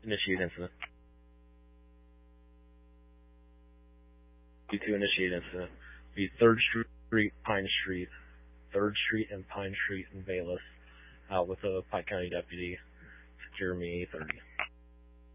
Initiate incident. B2 initiate incident. Be 3rd Street, Pine Street, 3rd Street and Pine Street in Bayless, with a Pike County deputy. Secure me 30.